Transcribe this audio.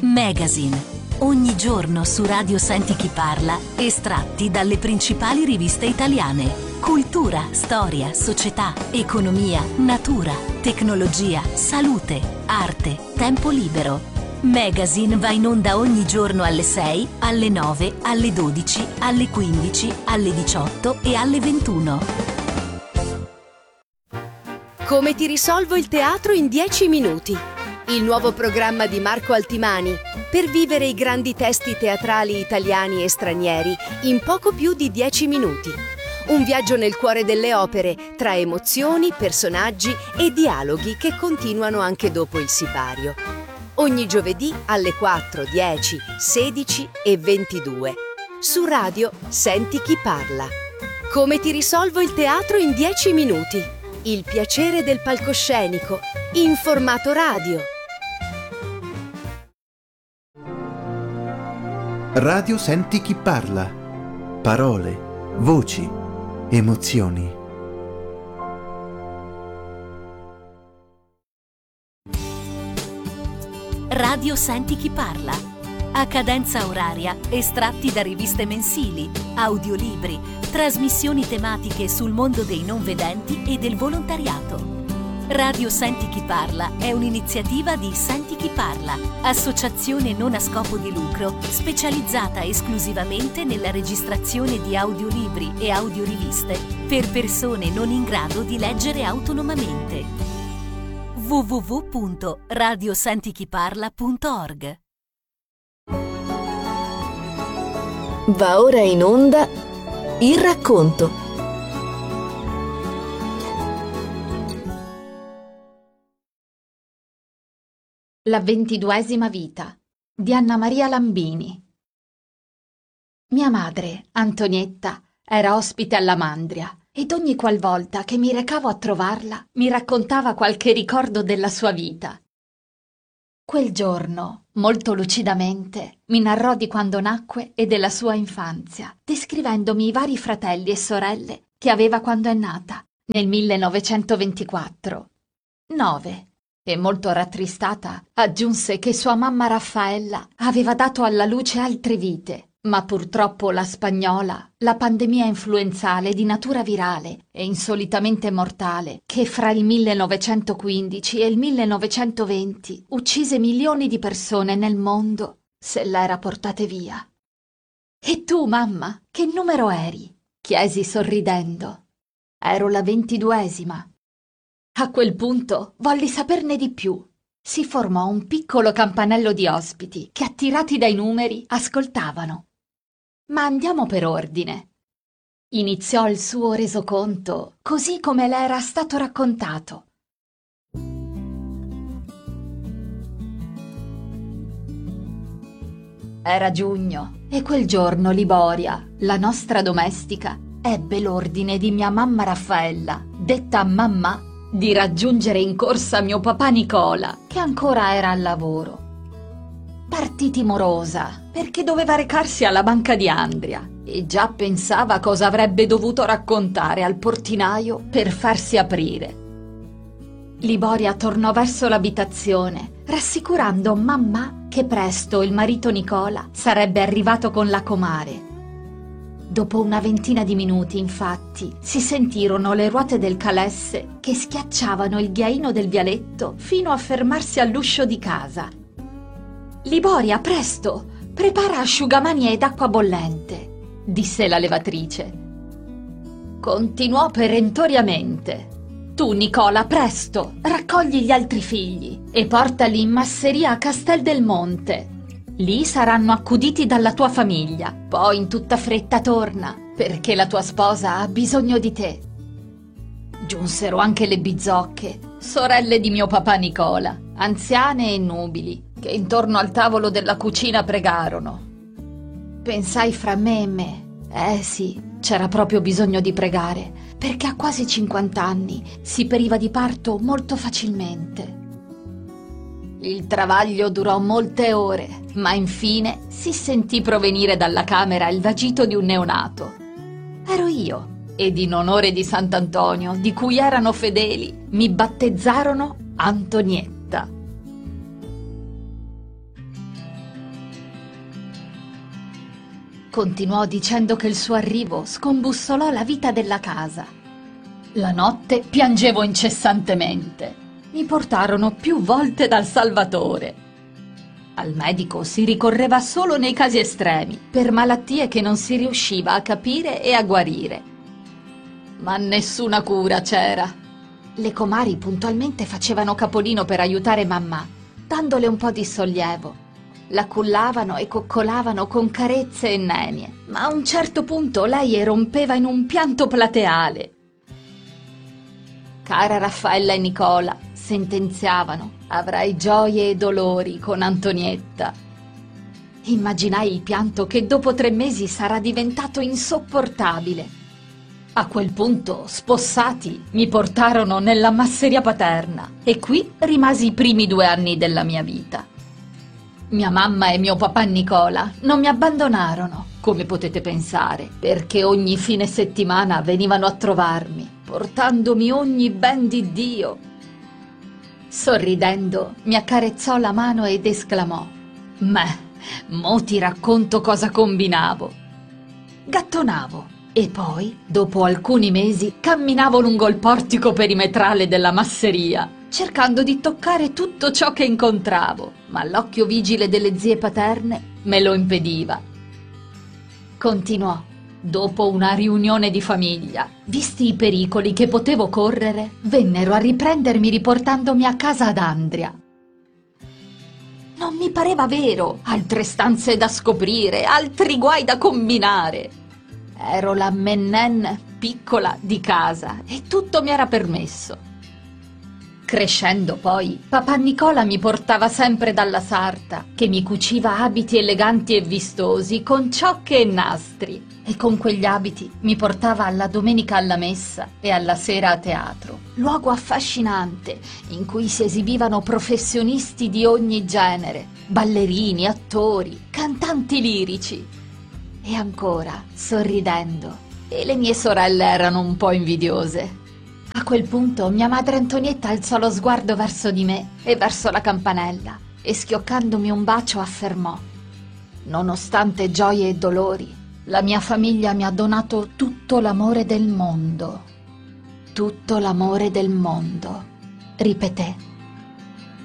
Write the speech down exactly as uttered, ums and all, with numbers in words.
Magazine. Ogni giorno su Radio Senti Chi Parla, estratti dalle principali riviste italiane. Cultura, storia, società, economia, natura, tecnologia, salute, arte, tempo libero. Magazine va in onda ogni giorno alle sei, alle nove, alle dodici, alle quindici, alle diciotto e alle ventuno. Come ti risolvo il teatro in dieci minuti? Il nuovo programma di Marco Altimani per vivere i grandi testi teatrali italiani e stranieri in poco più di dieci minuti. Un viaggio nel cuore delle opere, tra emozioni, personaggi e dialoghi che continuano anche dopo il sipario. Ogni giovedì alle quattro, dieci, sedici e ventidue. Su Radio Senti Chi Parla. Come ti risolvo il teatro in dieci minuti? Il piacere del palcoscenico, in formato radio. Radio Senti Chi Parla. Parole, voci, emozioni. Radio Senti Chi Parla. A cadenza oraria, estratti da riviste mensili, audiolibri, trasmissioni tematiche sul mondo dei non vedenti e del volontariato. Radio Senti Chi Parla è un'iniziativa di Senti Chi Parla, associazione non a scopo di lucro specializzata esclusivamente nella registrazione di audiolibri e audioriviste per persone non in grado di leggere autonomamente. w w w punto radio senti chi parla punto org. Va ora in onda il racconto. La ventiduesima vita di Anna Maria Lambini. Mia madre, Antonietta, era ospite alla Mandria ed ogni qualvolta che mi recavo a trovarla mi raccontava qualche ricordo della sua vita. Quel giorno, molto lucidamente, mi narrò di quando nacque e della sua infanzia, descrivendomi i vari fratelli e sorelle che aveva quando è nata, nel millenovecentoventiquattro. Nove. E molto rattristata aggiunse che sua mamma Raffaella aveva dato alla luce altre vite, ma purtroppo la spagnola, la pandemia influenzale di natura virale e insolitamente mortale che fra il millenovecentoquindici e il millenovecentoventi uccise milioni di persone nel mondo, se l'era portate via. «E tu, mamma, che numero eri?» chiesi sorridendo. «Ero la ventiduesima». A quel punto volli saperne di più. Si formò un piccolo campanello di ospiti che, attirati dai numeri, ascoltavano. Ma andiamo per ordine. Iniziò il suo resoconto così come le era stato raccontato. Era giugno e quel giorno Liboria, la nostra domestica, ebbe l'ordine di mia mamma Raffaella, detta Mamma, di raggiungere in corsa mio papà Nicola, che ancora era al lavoro. Partì timorosa, perché doveva recarsi alla banca di Andria, e già pensava cosa avrebbe dovuto raccontare al portinaio per farsi aprire. Liboria tornò verso l'abitazione, rassicurando mamma che presto il marito Nicola sarebbe arrivato con la comare. Dopo una ventina di minuti, infatti, si sentirono le ruote del calesse che schiacciavano il ghiaino del vialetto fino a fermarsi all'uscio di casa. «Liboria, presto! Prepara asciugamani ed acqua bollente», disse la levatrice. Continuò perentoriamente. «Tu, Nicola, presto! Raccogli gli altri figli e portali in masseria a Castel del Monte. Lì saranno accuditi dalla tua famiglia. Poi in tutta fretta torna, perché la tua sposa ha bisogno di te». Giunsero anche le bizzocche, sorelle di mio papà Nicola, anziane e nubili, che intorno al tavolo della cucina pregarono. Pensai fra me e me, eh sì, c'era proprio bisogno di pregare, perché a quasi cinquant'anni si periva di parto molto facilmente. Il travaglio durò molte ore, ma infine si sentì provenire dalla camera il vagito di un neonato. Ero io, ed in onore di Sant'Antonio, di cui erano fedeli, mi battezzarono Antonietta. Continuò dicendo che il suo arrivo scombussolò la vita della casa. La notte piangevo incessantemente. Mi portarono più volte dal Salvatore. Al medico si ricorreva solo nei casi estremi, per malattie che non si riusciva a capire e a guarire. Ma nessuna cura c'era. Le comari puntualmente facevano capolino per aiutare mamma, dandole un po' di sollievo. La cullavano e coccolavano con carezze e nenie, ma a un certo punto lei erompeva in un pianto plateale. Cara Raffaella e Nicola, sentenziavano, avrai gioie e dolori con Antonietta. Immaginai il pianto che dopo tre mesi sarà diventato insopportabile. A quel punto, spossati, mi portarono nella masseria paterna e qui rimasi i primi due anni della mia vita. Mia mamma e mio papà Nicola non mi abbandonarono, come potete pensare, perché ogni fine settimana venivano a trovarmi, portandomi ogni ben di Dio. Sorridendo, mi accarezzò la mano ed esclamò: «Meh, mo ti racconto cosa combinavo». Gattonavo e poi, dopo alcuni mesi, camminavo lungo il portico perimetrale della masseria, cercando di toccare tutto ciò che incontravo, ma l'occhio vigile delle zie paterne me lo impediva. Continuò. Dopo una riunione di famiglia, visti i pericoli che potevo correre, vennero a riprendermi riportandomi a casa ad Andria. Non mi pareva vero, altre stanze da scoprire, altri guai da combinare. Ero la Mennen piccola di casa e tutto mi era permesso. Crescendo poi, papà Nicola mi portava sempre dalla sarta, che mi cuciva abiti eleganti e vistosi con ciocche e nastri, e con quegli abiti mi portava alla domenica alla messa e alla sera a teatro, luogo affascinante in cui si esibivano professionisti di ogni genere, ballerini, attori, cantanti lirici. E ancora, sorridendo, e le mie sorelle erano un po' invidiose. A quel punto mia madre Antonietta alzò lo sguardo verso di me e verso la campanella e schioccandomi un bacio affermò: «Nonostante gioie e dolori, la mia famiglia mi ha donato tutto l'amore del mondo». «Tutto l'amore del mondo», ripeté.